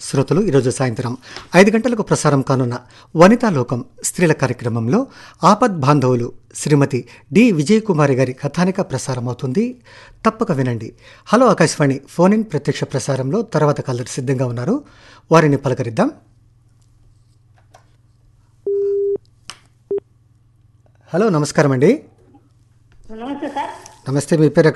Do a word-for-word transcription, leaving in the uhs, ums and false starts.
శ్రోతలు ఈరోజు సాయంత్రం ఐదు గంటలకు ప్రసారం కానున్న వనితా లోకం స్త్రీల కార్యక్రమంలో ఆపద్ బాంధవులు శ్రీమతి డి విజయకుమారి గారి కథానిక ప్రసారమవుతుంది. తప్పక వినండి. హలో ఆకాశవాణి ఫోన్ ఇన్ ప్రత్యక్ష ప్రసారంలో తర్వాత కాలర్ సిద్ధంగా ఉన్నారు, వారిని పలకరిద్దాం. హలో, నమస్కారం అండి. నమస్తే సార్. నమస్తే, మీ పేరు?